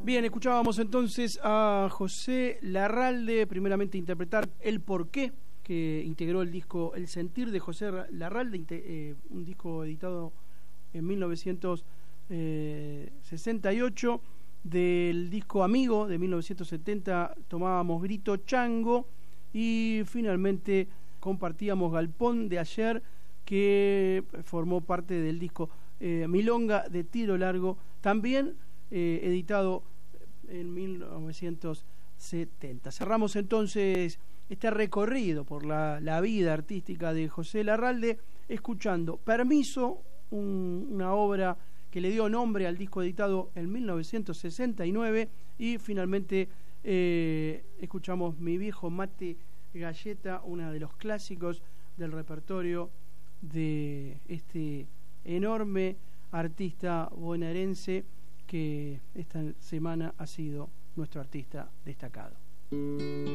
Bien, escuchábamos entonces a José Larralde, primeramente interpretar El Porqué, que integró el disco El Sentir de José Larralde, un disco editado en 1968, del disco Amigo de 1970 tomábamos Grito Chango y finalmente compartíamos Galpón de Ayer, que formó parte del disco Milonga de Tiro Largo, también editado en 1970. Cerramos entonces este recorrido por la vida artística de José Larralde escuchando Permiso, una obra que le dio nombre al disco editado en 1969, y finalmente escuchamos Mi Viejo Mate Galleta, uno de los clásicos del repertorio de este enorme artista bonaerense que esta semana ha sido nuestro artista destacado.